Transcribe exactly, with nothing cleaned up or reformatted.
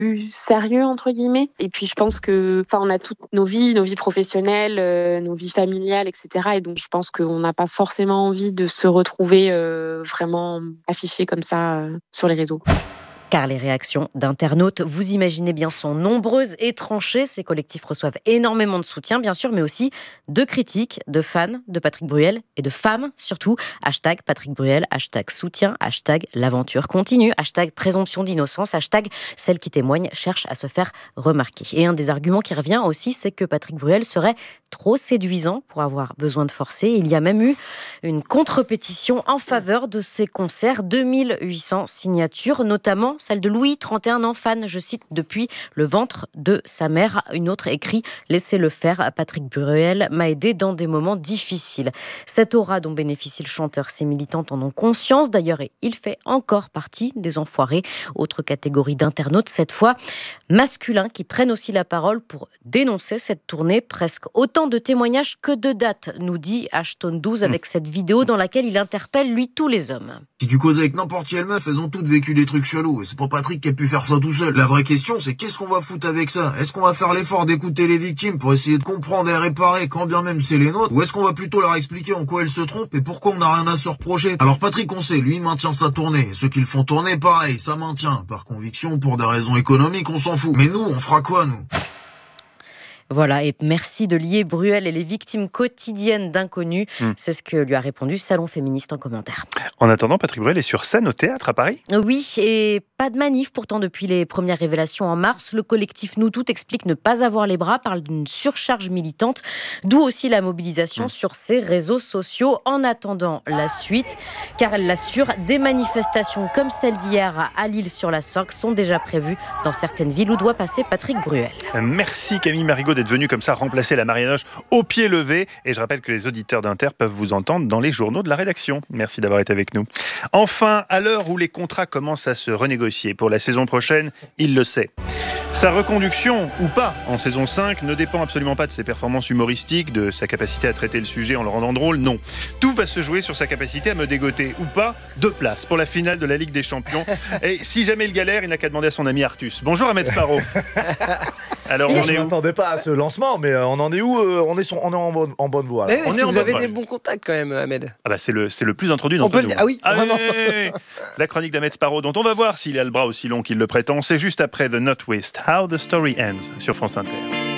plus sérieux entre guillemets. Et puis je pense que, enfin, on a toutes nos vies, nos vies professionnelles, euh, nos vies familiales, et cetera. Et donc je pense qu'on n'a pas forcément envie de se retrouver euh, vraiment affichés comme ça euh, sur les réseaux. Car les réactions d'internautes, vous imaginez bien, sont nombreuses et tranchées. Ces collectifs reçoivent énormément de soutien, bien sûr, mais aussi de critiques, de fans de Patrick Bruel et de femmes surtout. Hashtag Patrick Bruel, hashtag soutien, hashtag l'aventure continue, hashtag présomption d'innocence, hashtag celle qui témoigne cherche à se faire remarquer. Et un des arguments qui revient aussi, c'est que Patrick Bruel serait trop séduisant pour avoir besoin de forcer. Il y a même eu une contre-pétition en faveur de ces concerts, deux mille huit cents signatures, notamment celle de Louis, trente et un ans, fan, je cite, depuis le ventre de sa mère. Une autre écrit « Laissez-le faire, Patrick Bruel m'a aidé dans des moments difficiles ». Cette aura dont bénéficie le chanteur, ses militantes en ont conscience. D'ailleurs, il fait encore partie des enfoirés. Autre catégorie d'internautes, cette fois masculins, qui prennent aussi la parole pour dénoncer cette tournée. Presque autant de témoignages que de dates, nous dit Ashton douze avec cette vidéo dans laquelle il interpelle, lui, tous les hommes. Si tu causes avec n'importe quelle meuf, elles ont toutes vécu des trucs chelous. Et c'est pas Patrick qui a pu faire ça tout seul. La vraie question, c'est qu'est-ce qu'on va foutre avec ça? Est-ce qu'on va faire l'effort d'écouter les victimes pour essayer de comprendre et réparer quand bien même c'est les nôtres? Ou est-ce qu'on va plutôt leur expliquer en quoi elles se trompent et pourquoi on n'a rien à se reprocher? Alors Patrick, on sait, lui, il maintient sa tournée. Et ceux qui le font tourner, pareil, ça maintient. Par conviction, pour des raisons économiques, on s'en fout. Mais nous, on fera quoi, nous? Voilà, et merci de lier Bruel et les victimes quotidiennes d'inconnus. Mmh. C'est ce que lui a répondu Salon Féministe en commentaire. En attendant, Patrick Bruel est sur scène au théâtre à Paris. Oui, et pas de manif pourtant depuis les premières révélations en mars. Le collectif Nous Toutes explique ne pas avoir les bras, parle d'une surcharge militante, d'où aussi la mobilisation mmh. sur ses réseaux sociaux. En attendant la suite, car elle l'assure, des manifestations comme celle d'hier à Lille-sur-la-Sorgue sont déjà prévues dans certaines villes où doit passer Patrick Bruel. Merci Camille Marigot d'être venue comme ça remplacer la Marianoche au pied levé. Et je rappelle que les auditeurs d'Inter peuvent vous entendre dans les journaux de la rédaction. Merci d'avoir été avec nous. Enfin, à l'heure où les contrats commencent à se renégocier pour la saison prochaine, il le sait. Sa reconduction, ou pas, en saison cinq, ne dépend absolument pas de ses performances humoristiques, de sa capacité à traiter le sujet en le rendant drôle, non. Tout va se jouer sur sa capacité à me dégoter, ou pas, deux places pour la finale de la Ligue des Champions. Et si jamais il galère, il n'a qu'à demander à son ami Artus. Bonjour Ahmed Sparrow. Alors, on je ne m'attendais pas à ce lancement, mais on en est où? On est, sur, on est en, bonne, en bonne voie. Mais on est que vous avez des bons contacts quand même, Ahmed. Ah bah c'est le, c'est le plus introduit d'entre nous. Dire, ah oui, ah vraiment. Oui, la chronique d'Ahmed Sparrow, dont on va voir s'il a le bras aussi long qu'il le prétend. C'est juste après The Not Waste, How the Story Ends sur France Inter.